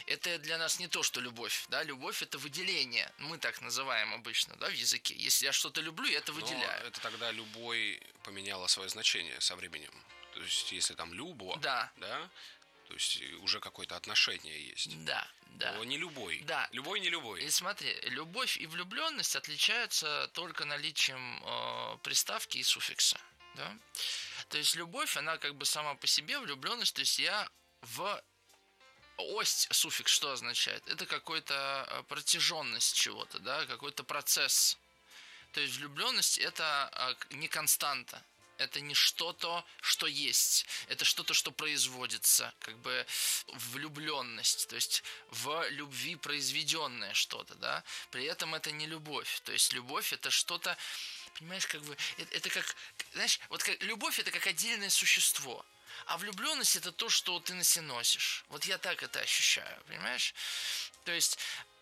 это для нас не то, что любовь, да, любовь это выделение, мы так называем обычно, да, в языке. Если я что-то люблю, я это выделяю. Но это тогда любой поменяло свое значение со временем. То есть, если там любо, Да. да, то есть уже какое-то отношение есть. Да, да. То не любой. Да. Любой, не любой. И смотри, любовь и влюбленность отличаются только наличием приставки и суффикса. Да? То есть любовь, она как бы сама по себе, влюбленность, то есть я в ось, суффикс что означает? Это какая-то протяженность чего-то, да, какой-то процесс. То есть влюбленность это не константа. Это не что-то, что есть. Это что-то, что производится. Как бы влюбленность. То есть в любви произведенное что-то, да. При этом это не любовь. То есть любовь это что-то, понимаешь, как бы это как, знаешь, вот как, любовь это как отдельное существо. А влюбленность это то, что ты на себе носишь. Вот я так это ощущаю, понимаешь? То есть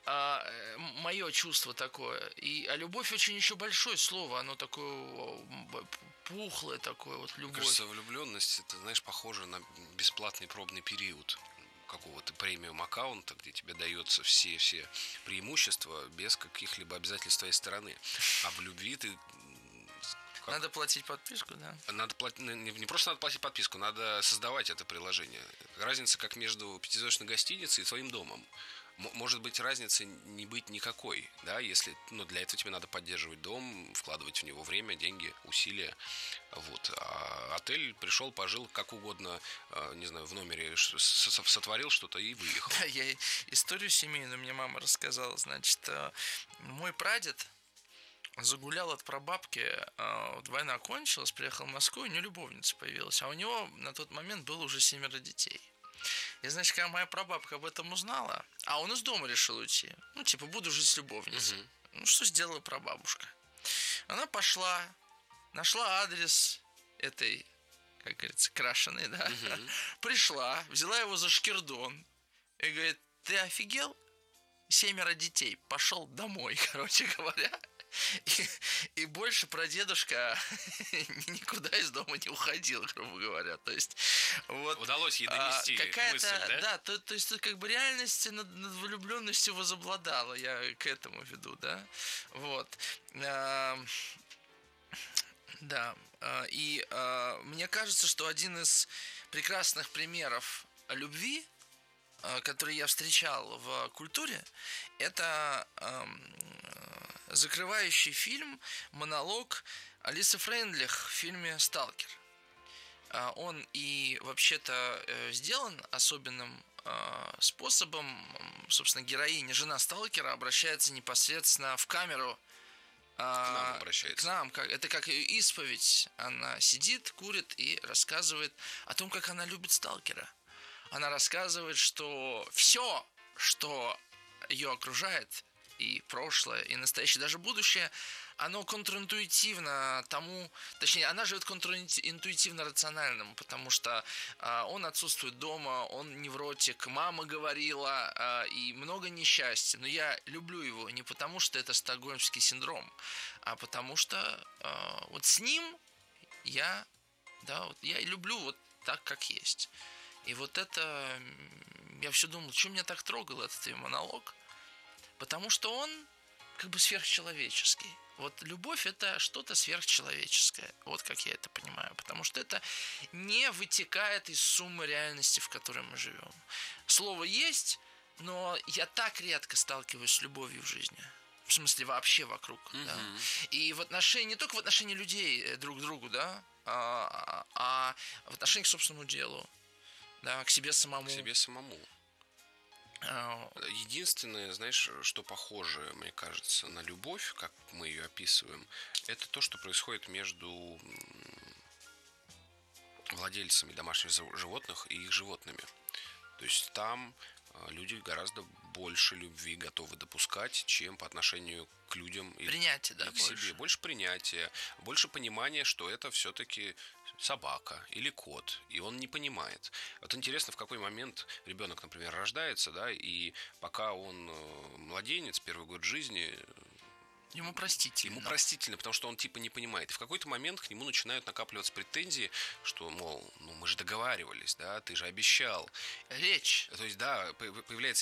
мое чувство такое. А любовь очень еще большое слово. Оно такое пухлое такое, вот любовь. Мне кажется, влюбленность, это, знаешь, похоже на бесплатный пробный период какого-то премиум аккаунта, где тебе дается все преимущества без каких-либо обязательств с твоей стороны. А в любви ты... Надо платить подписку, да? Надо платить, не просто надо платить подписку, надо создавать это приложение. Разница как между пятизвездочной гостиницей и твоим домом. Может быть, разницы не быть никакой, да, если, для этого тебе надо поддерживать дом, вкладывать в него время, деньги, усилия, вот. А отель пришел, пожил как угодно, не знаю, в номере сотворил что-то и выехал. Да, я историю семейную мне мама рассказала, значит, мой прадед загулял от прабабки, война кончилась, приехал в Москву, и у него любовница появилась, а у него на тот момент было уже 7 детей. И, значит, когда моя прабабка об этом узнала, а он из дома решил уйти, буду жить с любовницей. Что сделала прабабушка? Она пошла, нашла адрес этой, как говорится, крашеной, да, пришла, взяла его за шкирдон и говорит: ты офигел? 7 детей, пошел домой, короче говоря. И больше прадедушка никуда из дома не уходил, грубо говоря. То есть вот удалось ей донести мысль, да? Да, то есть тут как бы реальность над влюбленностью возобладала, я к этому веду, да. Вот. Да. И мне кажется, что один из прекрасных примеров любви, который я встречал в культуре, это закрывающий фильм, монолог Алисы Фрейндлих в фильме «Сталкер». Он и вообще-то сделан особенным способом. Собственно, героиня, жена сталкера, обращается непосредственно в камеру. К нам обращается. К нам. Это как ее исповедь. Она сидит, курит и рассказывает о том, как она любит сталкера. Она рассказывает, что все, что ее окружает, и прошлое, и настоящее, даже будущее, оно контринтуитивно тому, точнее, она живет контринтуитивно рациональному, потому что он отсутствует дома, он невротик, мама говорила, и много несчастья, но я люблю его не потому, что это стокгольмский синдром, а потому что вот с ним я люблю вот так, как есть. И вот это, я все думал, что меня так трогал этот ее монолог, потому что он как бы сверхчеловеческий. Вот любовь это что-то сверхчеловеческое, вот как я это понимаю, потому что это не вытекает из суммы реальности, в которой мы живем. Слово есть, но я так редко сталкиваюсь с любовью в жизни. В смысле, вообще вокруг. Да? И в отношении, не только в отношении людей друг к другу, да, а в отношении к собственному делу. Да, к себе самому. К себе самому. Единственное, знаешь, что похоже, мне кажется, на любовь, как мы ее описываем, это то, что происходит между владельцами домашних животных и их животными. То есть там люди гораздо больше любви готовы допускать, чем по отношению к людям и принятие, да, к себе. Больше принятия, больше понимания, что это все-таки собака или кот, и он не понимает. Вот интересно, в какой момент ребенок, например, рождается, да, и пока он младенец, первый год жизни, ему простительно, потому что он типа не понимает. И в какой-то момент к нему начинают накапливаться претензии, что, мол, мы же договаривались, да, ты же обещал. Речь. То есть, да, появляется